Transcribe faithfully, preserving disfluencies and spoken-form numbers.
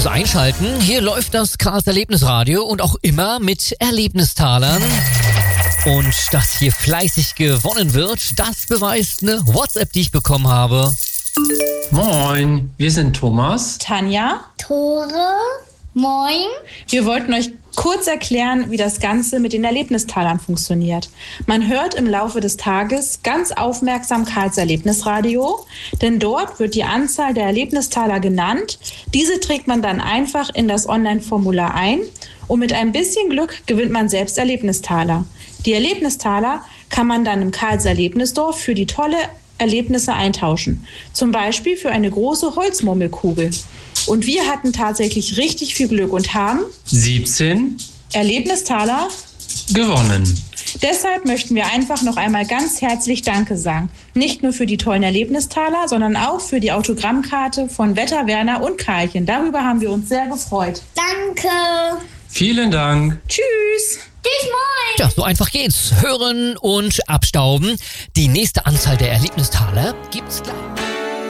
fürs Einschalten. Hier läuft das Karls Erlebnisradio und auch immer mit Erlebnistalern. Und dass hier fleißig gewonnen wird, das beweist eine WhatsApp, die ich bekommen habe. Moin, wir sind Thomas, Tanja, Tore, moin. Wir wollten euch kurz erklären, wie das Ganze mit den Erlebnistalern funktioniert. Man hört im Laufe des Tages ganz aufmerksam Karls Erlebnisradio, denn dort wird die Anzahl der Erlebnistaler genannt. Diese trägt man dann einfach in das Online-Formular ein und mit ein bisschen Glück gewinnt man selbst Erlebnistaler. Die Erlebnistaler kann man dann im Karls Erlebnisdorf für die tolle Erlebnisse eintauschen. Zum Beispiel für eine große Holzmurmelkugel. Und wir hatten tatsächlich richtig viel Glück und haben siebzehn Erlebnistaler gewonnen. Deshalb möchten wir einfach noch einmal ganz herzlich Danke sagen. Nicht nur für die tollen Erlebnistaler, sondern auch für die Autogrammkarte von Wetter, Werner und Karlchen. Darüber haben wir uns sehr gefreut. Danke. Vielen Dank. Tschüss. Dich moin. Ja, so einfach geht's. Hören und abstauben. Die nächste Anzahl der Erlebnistaler gibt's gleich.